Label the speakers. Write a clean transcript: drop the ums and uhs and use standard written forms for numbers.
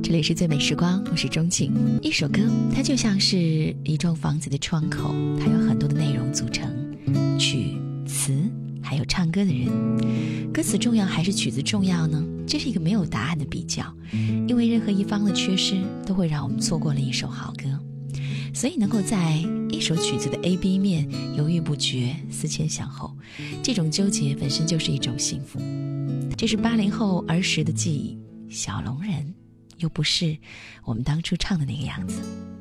Speaker 1: 这里是最美时光，我是钟情。一首歌它就像是一幢房子的窗口，它有很多的内容组成，曲词还有唱歌的人。歌词重要还是曲子重要呢？这是一个没有答案的比较，因为任何一方的缺失都会让我们错过了一首好歌。所以能够在一首曲子的 A、B 面犹豫不决，思前想后，这种纠结本身就是一种幸福。这是80后儿时的记忆，小龙人又不是我们当初唱的那个样子。